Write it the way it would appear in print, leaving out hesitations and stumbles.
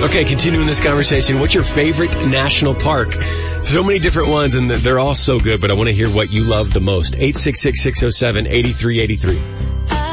Okay, continuing this conversation, what's your favorite national park? So many different ones, and they're all so good, but I want to hear what you love the most. 866-607-8383.